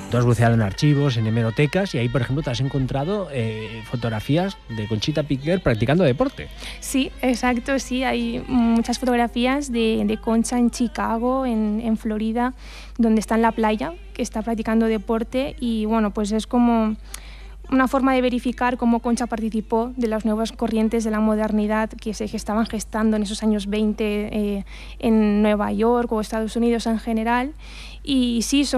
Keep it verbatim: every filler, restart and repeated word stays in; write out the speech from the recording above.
Tú has buceado en archivos, en hemerotecas, y ahí, por ejemplo, te has encontrado eh, fotografías de Conchita Piquer practicando deporte. Sí, exacto, sí. Hay muchas fotografías de, de Concha en Chicago, en, en Florida, donde está en la playa, que está practicando deporte, y bueno, pues es como una forma de verificar cómo Concha participó de las nuevas corrientes de la modernidad que se estaban gestando en esos años veinte eh, en Nueva York o Estados Unidos en general. Y sí, son